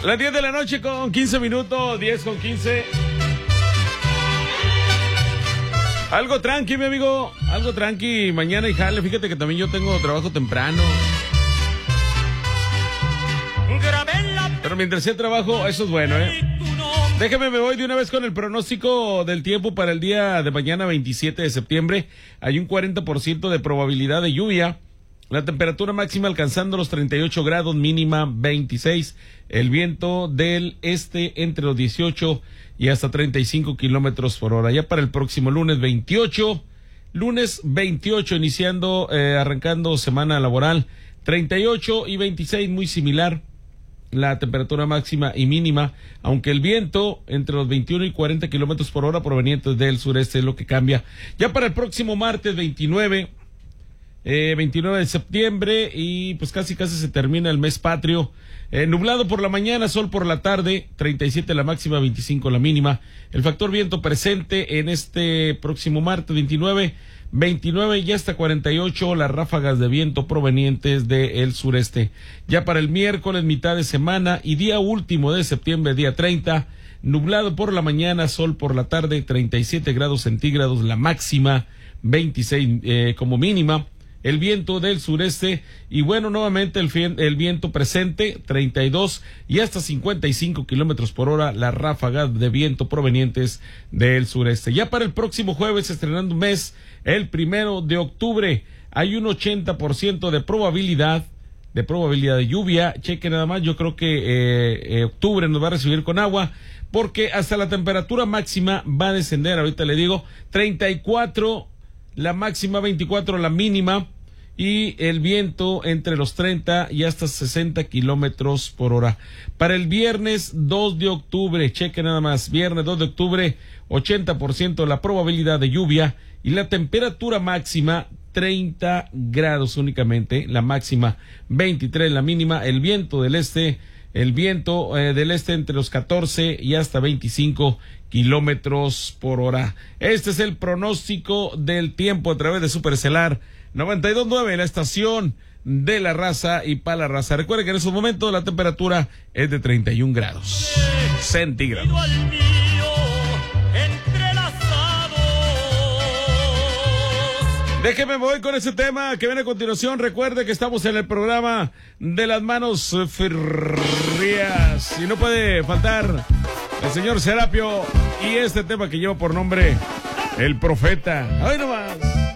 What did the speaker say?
Las 10 de la noche con 15 minutos, 10 con 15. Algo tranqui, mi amigo, algo tranqui. Mañana y jale, fíjate que también yo tengo trabajo temprano. Pero mientras sea trabajo, eso es bueno, Déjame, me voy de una vez con el pronóstico del tiempo para el día de mañana, 27 de septiembre. Hay un 40% de probabilidad de lluvia. La temperatura máxima alcanzando los 38 grados, mínima 26. El viento del este entre los 18 y hasta 35 kilómetros por hora. Ya para el próximo lunes 28, iniciando, arrancando semana laboral, 38 y 26, muy similar. La temperatura máxima y mínima, aunque el viento entre los 21 y 40 kilómetros por hora provenientes del sureste es lo que cambia. Ya para el próximo martes 29 de septiembre y pues casi se termina el mes patrio. Nublado por la mañana, sol por la tarde, 37 la máxima, 25 la mínima. El factor viento presente en este próximo martes 29 y hasta 48 las ráfagas de viento provenientes del sureste. Ya para el miércoles, mitad de semana y día último de septiembre, día 30, nublado por la mañana, sol por la tarde, 37 grados centígrados la máxima, 26 como mínima. El viento del sureste y bueno, nuevamente el viento presente, 32 y hasta 55 kilómetros por hora las ráfagas de viento provenientes del sureste. Ya para el próximo jueves, estrenando un mes, el 1 de octubre, hay un 80% de probabilidad de lluvia. Cheque nada más, yo creo que octubre nos va a recibir con agua, porque hasta la temperatura máxima va a descender, ahorita le digo, 34 la máxima, 24 la mínima, y el viento entre los 30 y hasta 60 kilómetros por hora. Para el viernes 2 de octubre, cheque nada más, viernes 2 de octubre, 80% la probabilidad de lluvia y la temperatura máxima 30 grados únicamente, la máxima 23 la mínima, el viento del este entre los 14 y hasta 25 kilómetros por hora. Este es el pronóstico del tiempo a través de Supercelar 92.9, la estación de la raza y para la raza. Recuerden que en esos momentos la temperatura es de 31 grados centígrados. Déjeme voy con ese tema que viene a continuación. Recuerde que estamos en el programa de las manos frías y no puede faltar el señor Serapio y este tema que lleva por nombre El Profeta. ¡Ay, nomás!